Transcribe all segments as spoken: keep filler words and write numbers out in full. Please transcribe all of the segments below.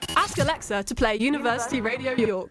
Ask Alexa to play University Radio York.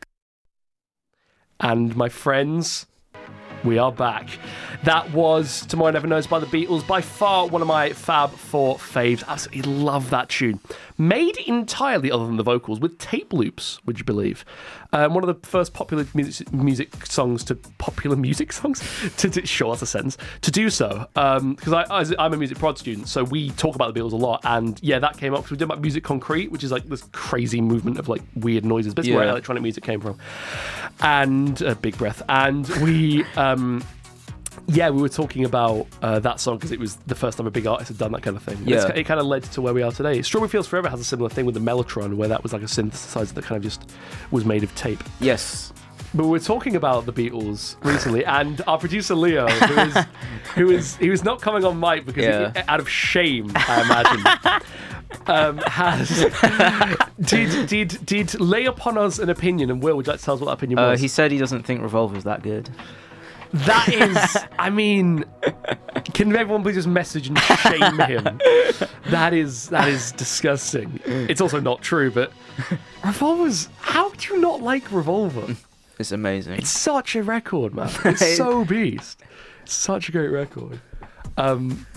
And my friends, we are back. That was Tomorrow Never Knows by the Beatles, by far one of my Fab Four faves. Absolutely love that tune. Made entirely, other than the vocals, with tape loops, would you believe? Um, one of the first popular music, music songs to popular music songs to, to sure that's a sentence to do so. Because um, I, I, I'm a music prod student, so we talk about the Beatles a lot. And yeah, that came up because we did about Music Concrete, which is like this crazy movement of like weird noises. Basically, yeah. where electronic music came from. And uh, big breath. And we. Um, Yeah, we were talking about uh, that song because it was the first time a big artist had done that kind of thing. And Yeah. It kind of led to where we are today. Strawberry Fields Forever has a similar thing with the Mellotron, where that was like a synthesizer that kind of just was made of tape. Yes. But we were talking about the Beatles recently, and our producer Leo, who is, who is he was not coming on mic because Yeah. he, out of shame, I imagine. Um, has did did did lay upon us an opinion, and Will, would you like to tell us what that opinion Uh, was? he said he doesn't think Revolver's that good. That is, I mean, can everyone please just message and shame him? That is that is disgusting. It's also not true, but Revolver's. How do you not like Revolver? It's amazing. It's such a record, man. It's so beast. It's such a great record. Um,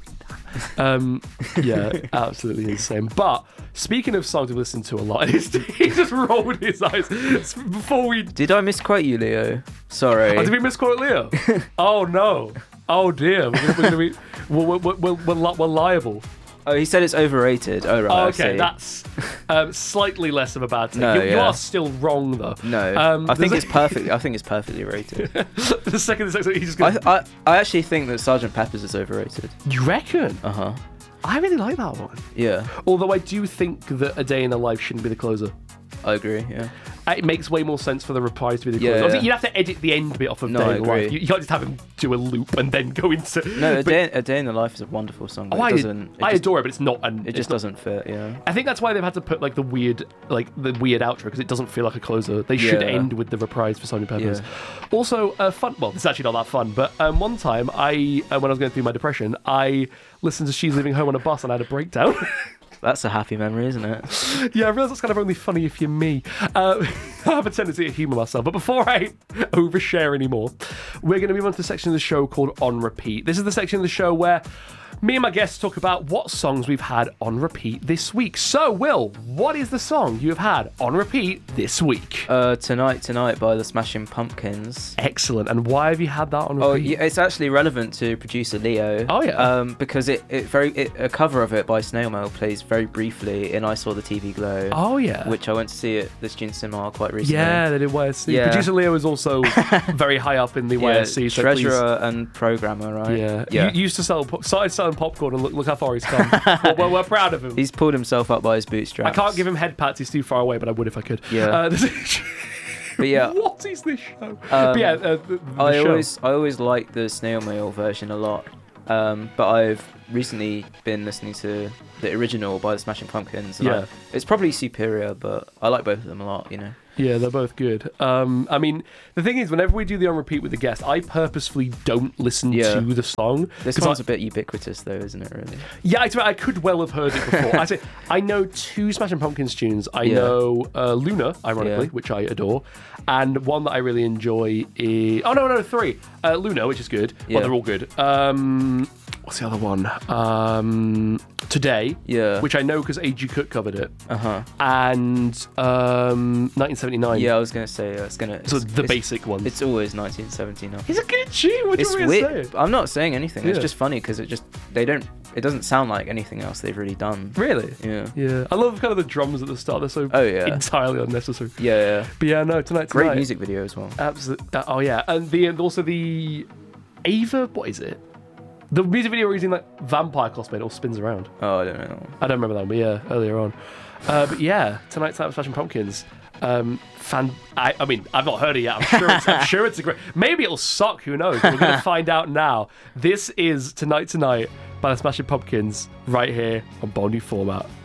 um, yeah, absolutely insane. But speaking of songs we've listened to a lot, he just rolled his eyes before we. Did I misquote you, Leo? Sorry. Oh, did we misquote Leo? Oh no! Oh dear! We're, gonna be, we're, we're, we're, we're, li- we're liable. Oh, he said it's overrated. Oh, right. Oh, I okay, see. that's um, slightly less of a bad thing. No, you, you yeah. are still wrong though. No, Um, I think there's it's a- perfectly. I think it's perfectly rated. the second the second, he's just I, gonna. I I actually think that Sergeant Pepper's is overrated. You reckon? Uh huh. I really like that one. Yeah, Although I do think that A Day in the Life shouldn't be the closer. I agree. Yeah. It makes way more sense for the reprise to be the Yeah, closer. Obviously, yeah. you'd have to edit the end bit off of No, Day I in the Life. agree. You, you can't just have him do a loop and then go into. No, a but- day, a day in the life is a wonderful song. But Oh, it I, doesn't. It I just, adore it, but it's not. An, It it's just not- doesn't fit. Yeah. I think that's why they've had to put like the weird, like the weird outro because it doesn't feel like a closer. They should Yeah. end with the reprise for Sergeant Pepper's. Yeah. Also, uh, fun. Well, it's actually not that fun, but um, one time I, uh, when I was going through my depression, I listened to "She's Leaving Home" on a bus and I had a breakdown. That's a happy memory, isn't it? Yeah, I realise that's kind of only funny if you're me. Uh, I have a tendency to humour myself. But before I overshare anymore, we're going to move on to the section of the show called On Repeat. This is the section of the show where me and my guests talk about what songs we've had on repeat this week. So, Will, what is the song you have had on repeat this week? Uh, Tonight, Tonight by the Smashing Pumpkins. Excellent. And why have you had that on repeat? Oh, yeah, it's actually relevant to producer Leo. Oh, yeah. Um, because it, it very it, a cover of it by Snail Mail plays very briefly in I Saw the T V Glow. Oh, yeah. Which I went to see at the Student Cinema quite recently. Yeah, they did Y S C. Yeah. Producer Leo is also very high up in the Y S C. So please- treasurer and programmer, right? Yeah. yeah. You used to sell, po- started selling popcorn and look, look how far he's come. well, we're, we're proud of him. He's pulled himself up by his bootstraps. I can't give him head pats, he's too far away, but I would if I could. Yeah. Uh, this- But yeah. What is this show? Um, but yeah, uh, the, the I show. always I always like the Snail Mail version a lot, um, but I've recently been listening to the original by the Smashing Pumpkins. And Yeah. I, it's probably superior, but I like both of them a lot. You know. Yeah, they're both good. Um, I mean, the thing is, whenever we do the on repeat with the guest, I purposefully don't listen Yeah. to the song. This 'cause one's I, a bit ubiquitous, though, isn't it? Really. yeah, I, I could well have heard it before. I say I know two Smashing Pumpkins tunes. I Yeah. know uh, Luna, ironically, Yeah. which I adore, and one that I really enjoy is oh no no three uh, Luna, which is good. Yeah. Well, they're all good. Um, what's the other one? Um, Today, Yeah. which I know because A G Cook covered it, Uh huh. and um, nineteen seventy-nine. Yeah, I was gonna say uh, it's gonna. So it's, the it's, basic one. It's always nineteen seventy-nine. It's a good tune. What do It's you want me to weird. say? I'm not saying anything. It's Yeah. just funny because it just they don't. It doesn't sound like anything else they've really done. Really? Yeah. Yeah. I love kind of the drums at the start. They're so Oh, yeah. entirely unnecessary. Yeah. yeah. But yeah, no, tonight, Great tonight. music video as well. Absolutely. Uh, oh yeah, and the and also the Ava. What is it? The music video where he's in like vampire cosplay and it all spins around. Oh, I don't know. I don't remember that one, but yeah, earlier on. Uh, but yeah, tonight's night of Smashing Pumpkins. Um, fan. I, I mean, I've not heard it yet. I'm sure. It's, I'm sure it's a great. Maybe it'll suck. Who knows? We're gonna find out now. This is Tonight Tonight by the Smashing Pumpkins right here on Bold New Format.